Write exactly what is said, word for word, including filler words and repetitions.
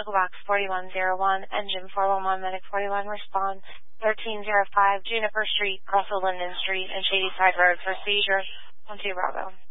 Box forty-one oh one, engine four one one, medic forty-one, respond thirteen oh five Juniper Street, also Linden Street, and Shadyside Road for seizure. one two Bravo.